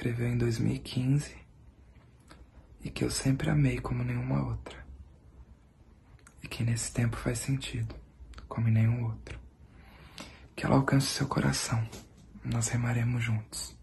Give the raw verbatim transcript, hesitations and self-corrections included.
escreveu em dois mil e quinze e que eu sempre amei como nenhuma outra. E que nesse tempo faz sentido, como em nenhum outro. Que ela alcance seu coração. Nós remaremos juntos.